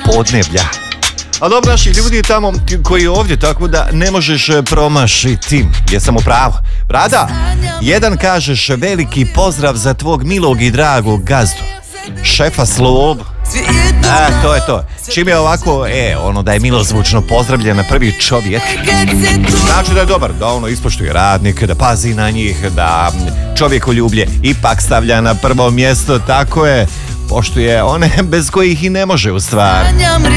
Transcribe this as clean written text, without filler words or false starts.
podneblja. A dobro, naši ljudi tamo koji je ovdje, tako da ne možeš promašiti. Jesam u pravu? Brada, jedan kažeš veliki pozdrav za tvog milog i dragog gazdu, šefa Slobu. To je to. Čim je ovako, da je milozvučno pozdravljen na prvi čovjek, znači da je dobar, da ono ispoštuje radnike, da pazi na njih, da čovjekoljublje ipak stavlja na prvo mjesto, tako je, poštuje one bez kojih i ne može u stvari.